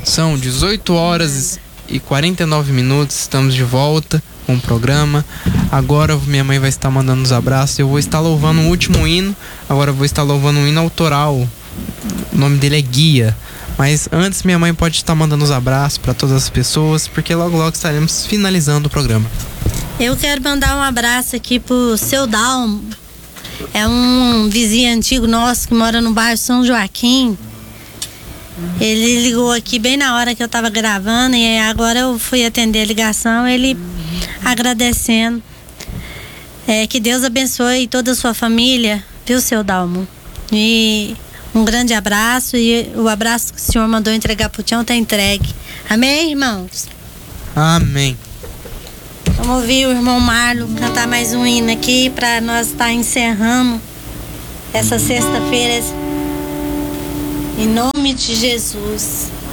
São 18 horas e 49 minutos, estamos de volta com o programa. Agora minha mãe vai estar mandando os abraços, eu vou estar louvando o último hino, agora eu vou estar louvando um hino autoral, o nome dele é Guia. Mas antes minha mãe pode estar mandando os abraços para todas as pessoas, porque logo logo estaremos finalizando o programa. Eu quero mandar um abraço aqui pro seu Dalmo. É um vizinho antigo nosso que mora no bairro São Joaquim. Ele ligou aqui bem na hora que eu tava gravando e agora eu fui atender a ligação, ele agradecendo. Que Deus abençoe toda a sua família, viu, seu Dalmo? E um grande abraço, e o abraço que o senhor mandou entregar pro Tião tá entregue. Amém, irmãos? Amém. Vamos ouvir o irmão Marlon cantar mais um hino aqui para nós estar encerrando essa sexta-feira. Em nome de Jesus.